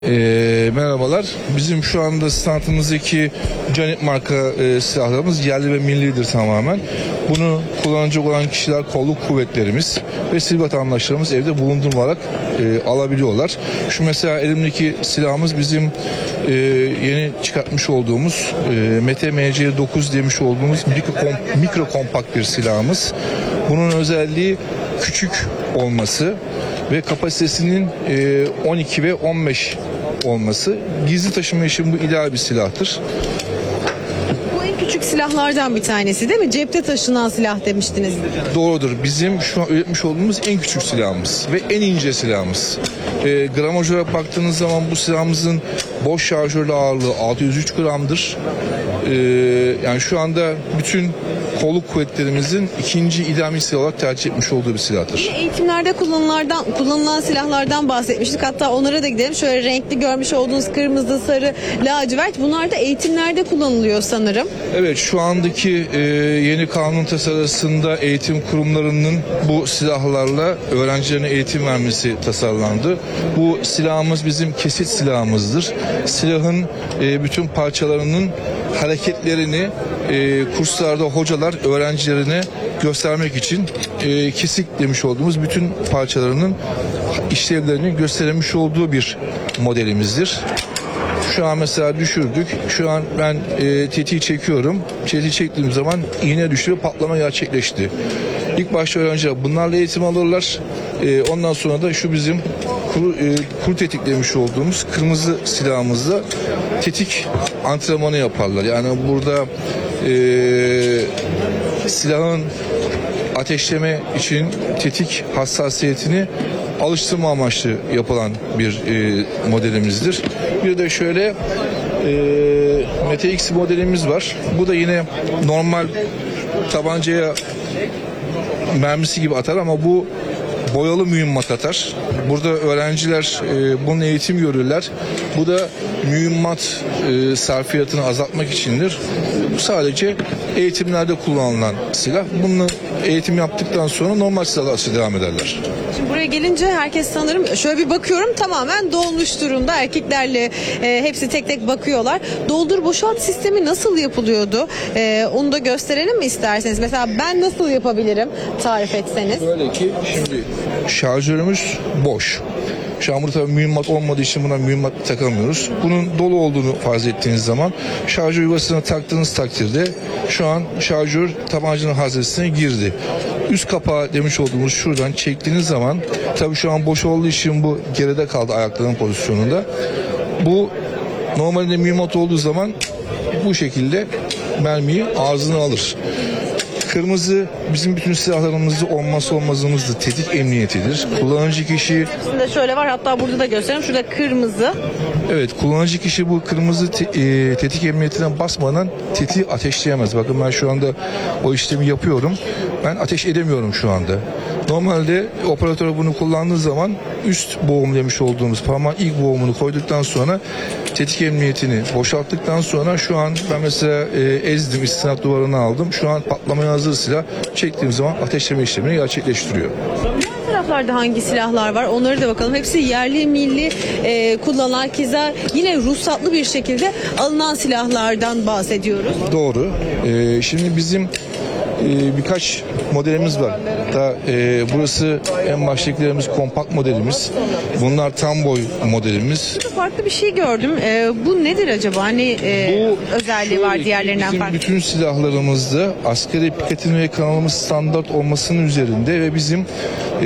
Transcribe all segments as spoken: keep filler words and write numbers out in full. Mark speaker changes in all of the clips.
Speaker 1: E, merhabalar. Bizim şu anda standımızdaki Canet marka e, silahlarımız yerli ve millidir tamamen. Bunu kullanacak olan kişiler kolluk kuvvetlerimiz ve sivil vatandaşlarımız evde bulundurularak e, alabiliyorlar. Şu mesela elimdeki silahımız bizim e, yeni çıkartmış olduğumuz e, M T M C dokuz demiş olduğumuz mikro, kom, mikro kompakt bir silahımız. Bunun özelliği küçük olması ve kapasitesinin e, on iki ve on beş olması. Gizli taşıma için bu ideal bir silahtır.
Speaker 2: Bu en küçük silahlardan bir tanesi değil mi? Cepte taşınan silah demiştiniz.
Speaker 1: Doğrudur. Bizim şu an üretmiş olduğumuz en küçük silahımız ve en ince silahımız. E, gramaj olarak baktığınız zaman bu silahımızın boş şarjörlü ağırlığı altı yüz üç gramdır. E, yani şu anda bütün kolluk kuvvetlerimizin ikinci ideal silah olarak tercih etmiş olduğu bir silahtır.
Speaker 2: Eğitimlerde kullanılardan, kullanılan silahlardan bahsetmiştik. Hatta onlara da gidelim. Şöyle renkli görmüş olduğunuz kırmızı, sarı, lacivert. Bunlar da eğitimlerde kullanılıyor sanırım.
Speaker 1: Evet, şu andaki e, yeni kanun tasarısında eğitim kurumlarının bu silahlarla öğrencilerine eğitim vermesi tasarlandı. Bu silahımız bizim kesit silahımızdır. Silahın e, bütün parçalarının hareketlerini e, kurslarda hocalar öğrencilerine göstermek için e, kesik demiş olduğumuz bütün parçalarının işlevlerini göstermiş olduğu bir modelimizdir. Şu an mesela düşürdük. Şu an ben e, tetiği çekiyorum. Tetiği çektiğim zaman iğne düştü ve patlama gerçekleşti. İlk başta öğrenciler bunlarla eğitim alırlar. E, ondan sonra da şu bizim kuru, e, kuru tetik demiş olduğumuz kırmızı silahımızla tetik antrenmanı yaparlar. Yani burada e, silahın ateşleme için tetik hassasiyetini alıştırma amaçlı yapılan bir e, modelimizdir. Bir de şöyle e, M T X modelimiz var. Bu da yine normal tabancaya mermisi gibi atar ama bu boyalı mühimmat atar. Burada öğrenciler e, bunun eğitim görürler. Bu da mühimmat e, sarfiyatını azaltmak içindir. Bu sadece eğitimlerde kullanılan silah. Bunu eğitim yaptıktan sonra normal silahla devam ederler.
Speaker 2: Şimdi buraya gelince herkes sanırım şöyle bir bakıyorum tamamen dolmuş durumda. Erkeklerle e, hepsi tek tek bakıyorlar. Doldur boşalt sistemi nasıl yapılıyordu? E, onu da gösterelim mi isterseniz? Mesela ben nasıl yapabilirim? Tarif etseniz.
Speaker 1: Böyle ki şimdi şarjörümüz boş. Şu an burada tabii mühimmat olmadığı için buna mühimmat takamıyoruz. Bunun dolu olduğunu farz ettiğiniz zaman şarjör yuvasına taktığınız takdirde şu an şarjör tabancanın haznesine girdi. Üst kapağı demiş olduğumuz şuradan çektiğiniz zaman tabii şu an boş olduğu için bu geride kaldı ayakların pozisyonunda. Bu normalde mühimmat olduğu zaman bu şekilde mermiyi ağzına alır. Kırmızı bizim bütün silahlarımızda olmazsa olmazımızdır. Tetik emniyetidir. Kullanıcı kişi...
Speaker 2: Hepsinde şöyle var, hatta burada da göstereyim. Şurada kırmızı.
Speaker 1: Evet, kullanıcı kişi bu kırmızı te, e, tetik emniyetine basmadan tetiği ateşleyemez. Bakın ben şu anda o işlemi yapıyorum. Ben ateş edemiyorum şu anda. Normalde operatör bunu kullandığı zaman üst boğum demiş olduğumuz parmağın ilk boğumunu koyduktan sonra tetik emniyetini boşalttıktan sonra şu an ben mesela e, ezdim, istinat duvarını aldım. Şu an patlamaya hazır silah çektiğim zaman ateşleme işlemini gerçekleştiriyor.
Speaker 2: Diğer taraflarda hangi silahlar var? Onları da bakalım. Hepsi yerli milli e, kullanılan, keza yine ruhsatlı bir şekilde alınan silahlardan bahsediyoruz.
Speaker 1: Doğru. E, şimdi bizim Ee, birkaç modelimiz var. Da e, burası en baştakilerimiz kompakt modelimiz. Bunlar tam boy modelimiz.
Speaker 2: Farklı bir şey gördüm. E, bu nedir acaba? Hani e,
Speaker 1: Bu
Speaker 2: özelliği var diğerlerinden
Speaker 1: bizim
Speaker 2: farklı?
Speaker 1: bütün silahlarımızda askeri piketin ve kanalımız standart olmasının üzerinde ve bizim e,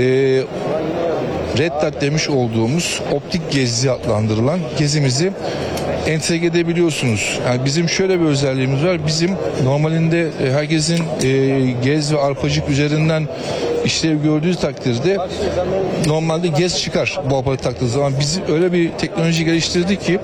Speaker 1: Red Dot demiş olduğumuz optik gezi adlandırılan gezimizi entegre edebiliyorsunuz. Yani bizim şöyle bir özelliğimiz var. Bizim normalinde herkesin e, gez ve arpacık üzerinden işlev gördüğü takdirde normalde gez çıkar bu aparatı taktığı zaman. Biz öyle bir teknoloji geliştirdik ki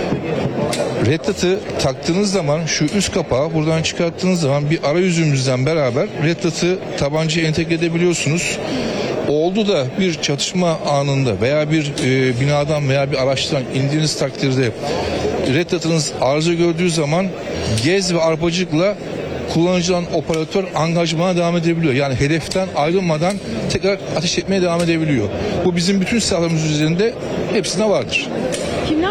Speaker 1: Red Dot'ı taktığınız zaman şu üst kapağı buradan çıkarttığınız zaman bir arayüzümüzden beraber Red Dot'ı tabancaya entegre edebiliyorsunuz. Oldu da bir çatışma anında veya bir e, binadan veya bir araçtan indiğiniz takdirde Red Dot'ınız arıza gördüğü zaman gez ve arpacıkla kullanıcıdan operatör angajmana devam edebiliyor. Yani hedeften ayrılmadan tekrar ateş etmeye devam edebiliyor. Bu bizim bütün silahlarımız üzerinde hepsinde vardır.